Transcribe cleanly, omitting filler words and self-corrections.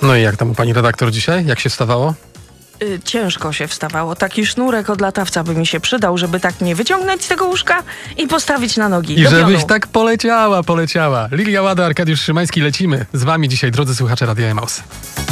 No i jak tam u pani redaktor dzisiaj? Jak się wstawało? Ciężko się wstawało. Taki sznurek od latawca by mi się przydał, żeby tak mnie wyciągnąć z tego łóżka i postawić na nogi. I do żebyś pionu. tak poleciała. Lilia Łada, Arkadiusz Szymański, lecimy z wami dzisiaj, drodzy słuchacze Radia Emaus.